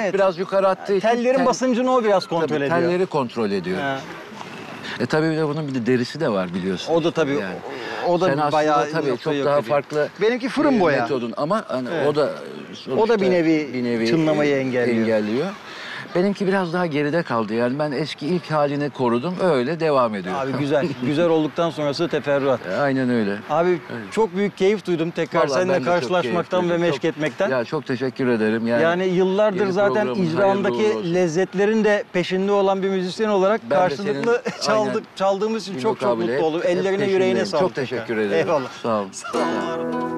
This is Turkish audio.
Evet. biraz yukarı attığı için... Tellerin basıncını o biraz kontrol tabii, ediyor. telleri kontrol ediyor. Ha. Tabii bir de bunun bir de derisi de var biliyorsun. O da tabii, Yani. o da Sen aslında bayağı tabii noktayı çok yok daha ediyor. farklı Benimki fırın boya. metodun ama hani Evet. o da O da bir sonuçta nevi çınlamayı engelliyor. Benimki biraz daha geride kaldı. Yani ben eski ilk halini korudum. Öyle devam ediyor. Abi güzel. Güzel olduktan sonrası teferruat. Aynen öyle. Abi çok büyük keyif duydum tekrar Vallahi ben seninle de çok karşılaşmaktan keyif ve duydum. meşk etmekten. Ya çok teşekkür ederim. Yani yıllardır yeni zaten programın hayırlı icraındaki uğurlu olsun. lezzetlerin de peşinde olan bir müzisyen olarak Ben de karşılıklı senin, aynen, çaldığımız için çok mukabele mutlu oldum. hep Ellerine yüreğine peşindeyim. sağlık. Çok teşekkür ederim. Eyvallah. Sağ ol.